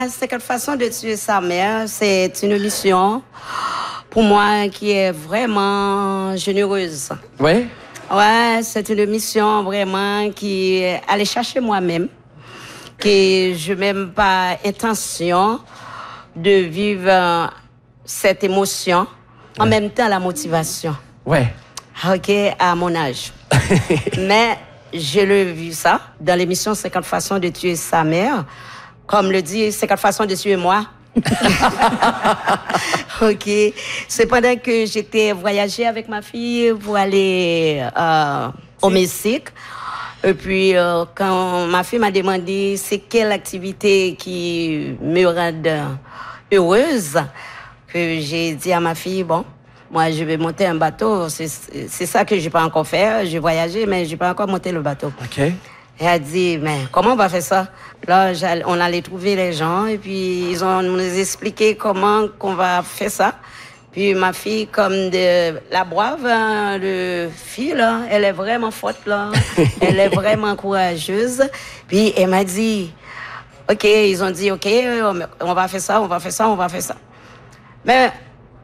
50 façons de tuer sa mère, c'est une mission pour moi qui est vraiment généreuse. Oui? Ouais, c'est une mission vraiment qui est aller chercher moi-même, que je n'ai même pas intention de vivre cette émotion, en même temps la motivation. Ouais. OK, à mon âge. Mais je l'ai vu ça dans l'émission 50 façons de tuer sa mère. Comme le dit 50 façons de tuer moi. OK. C'est pendant que j'étais voyager avec ma fille pour aller au Mexique. Et puis, quand ma fille m'a demandé c'est quelle activité qui me rend heureuse, que j'ai dit à ma fille, bon, moi, je vais monter un bateau. C'est ça que je n'ai pas encore fait. J'ai voyagé, mais je n'ai pas encore monté le bateau. OK. Elle a dit, mais comment on va faire ça? Là, on allait trouver les gens et puis ils ont nous expliqué comment qu'on va faire ça. Puis ma fille, comme de la brave, hein, de fille, là, elle est vraiment forte, là. Elle est vraiment courageuse. Puis elle m'a dit, OK, ils ont dit, OK, on va faire ça, on va faire ça, on va faire ça. Mais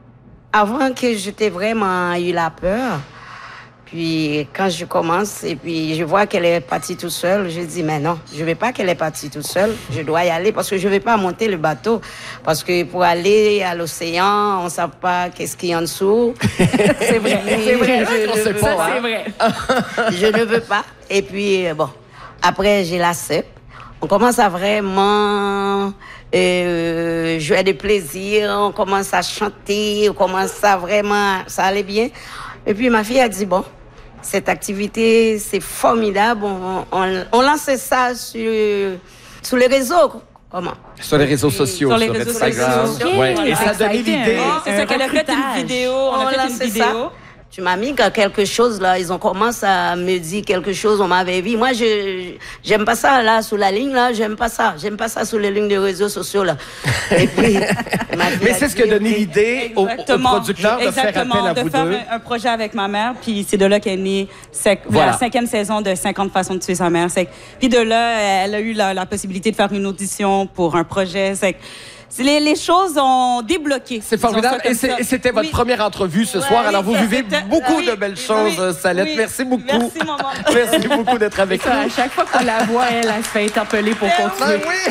avant que j'étais vraiment eu la peur, puis quand je commence et puis je vois qu'elle est partie toute seule, je dis mais non, je ne veux pas qu'elle est partie toute seule, je dois y aller parce que je ne vais pas monter le bateau parce que pour aller à l'océan, on ne sait pas qu'est-ce qu'il y a en dessous. C'est vrai, c'est vrai. C'est vrai. Je ne veux pas. Et puis bon, après j'ai la CEP. On commence à vraiment jouer de plaisir, on commence à chanter, on commence à vraiment, ça allait bien. Et puis ma fille a dit, bon, cette activité, c'est formidable, on lance ça sur les réseaux. Comment? Sur les réseaux sociaux, sur les réseaux Instagram. sociaux. Ouais. Okay. Et ça a donné l'idée. C'est ça qu'elle a fait une vidéo, on a fait une vidéo. Ça. Tu m'as mis quelque chose, là, ils ont commencé à me dire quelque chose, on m'avait vu. Moi, j'aime pas ça, là, sous la ligne, là, j'aime pas ça. J'aime pas ça sous les lignes de réseaux sociaux, là. Et puis, mais c'est ce qui a donné l'idée au producteur de faire appel à vous deux. De faire un projet avec ma mère, puis c'est de là qu'est née la 5e saison de 50 façons de tuer sa mère. Puis de là, elle a eu la possibilité de faire une audition pour un projet. Les choses ont débloqué. C'est formidable. Et c'était votre première entrevue ce soir. Alors, vous vivez beaucoup de belles choses, Salette. Merci beaucoup. Merci, maman. Merci beaucoup d'être avec nous. À chaque fois qu'on la voit, elle se fait interpeller pour continuer. Oui.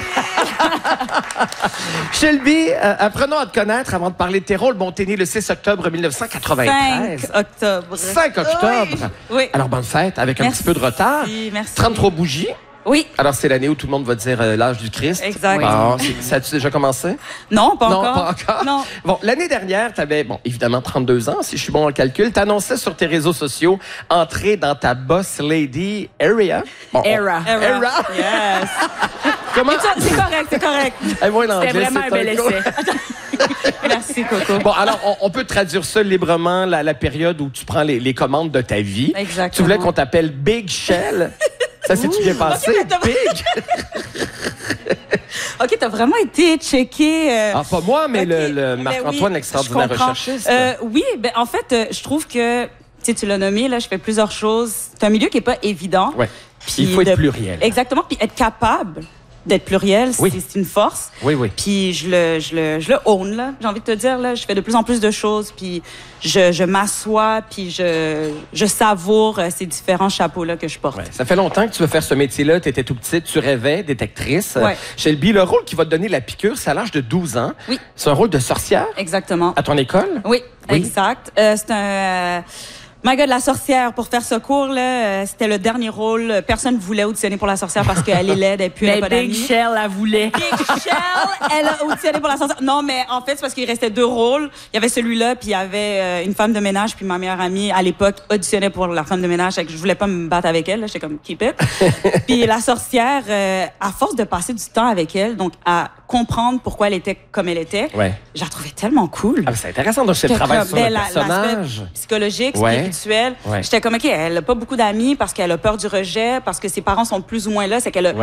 Shelby, apprenons à te connaître avant de parler de tes rôles. Bon, t'es né le 6 octobre 1993. 5 octobre. 5 octobre. Oui. Alors, bonne fête, avec un petit peu de retard. Merci. 33 bougies. Oui. Alors, c'est l'année où tout le monde va dire l'âge du Christ. Exact. Bon, ça a-tu déjà commencé? Non, pas non, encore. Pas encore. Non. Bon, l'année dernière, tu avais, bon, évidemment, 32 ans, si je suis bon en calcul. Tu annonçais sur tes réseaux sociaux entrer dans ta boss lady area. Bon, Era. Yes. Comment? C'est correct, c'est correct. Moi, en anglais, C'était vraiment un bel essai. Merci, Coco. Bon, alors, on peut traduire ça librement, la période où tu prends les commandes de ta vie. Exactement. Tu voulais qu'on t'appelle Big Shell. Ça s'est-tu bien passé? Okay, Big? OK, t'as vraiment été checké. Ah, pas moi, mais okay. le Marc-Antoine, l'extraordinaire recherchiste. Oui, en fait, je trouve que, tu l'as nommé, là, je fais plusieurs choses. C'est un milieu qui n'est pas évident. Ouais. Il faut être pluriel. Exactement, puis être capable d'être pluriel, oui. c'est une force. Oui, oui. Puis je le own, là. J'ai envie de te dire, là, je fais de plus en plus de choses, puis je m'assois, puis je savoure ces différents chapeaux-là que je porte. Ouais. Ça fait longtemps que tu veux faire ce métier-là. Tu étais tout petite, tu rêvais d'être actrice. Ouais. Shelby, le rôle qui va te donner la piqûre, c'est à l'âge de 12 ans. Oui. C'est un rôle de sorcière? Exactement. À ton école? Oui, exact. C'est un... My God, la sorcière, pour faire ce cours, là, c'était le dernier rôle. Personne ne voulait auditionner pour la sorcière parce qu'elle est laide et puis elle n'a pas d'amis. Big Shell, elle voulait. Big Shell, elle a auditionné pour la sorcière. Non, mais en fait, c'est parce qu'il restait 2 rôles. Il y avait celui-là, puis il y avait une femme de ménage, puis ma meilleure amie, à l'époque, auditionnait pour la femme de ménage. Je voulais pas me battre avec elle. J'étais comme, keep it. Puis la sorcière, à force de passer du temps avec elle, donc à comprendre pourquoi elle était comme elle était, je la trouvais tellement cool. Ah, c'est intéressant. Donc, c'est le travail sur le personnage. Psychologique, spirituel. J'étais comme, OK, elle n'a pas beaucoup d'amis parce qu'elle a peur du rejet, parce que ses parents sont plus ou moins là. C'est qu'elle a...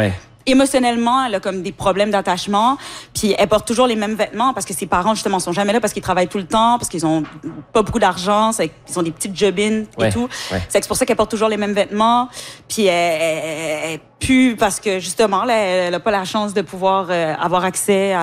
émotionnellement, elle a comme des problèmes d'attachement, puis elle porte toujours les mêmes vêtements parce que ses parents, justement, sont jamais là parce qu'ils travaillent tout le temps, parce qu'ils ont pas beaucoup d'argent, ils ont des petites jobines et tout. Ouais. C'est pour ça qu'elle porte toujours les mêmes vêtements, puis elle pue parce que, justement, là, elle a pas la chance de pouvoir avoir accès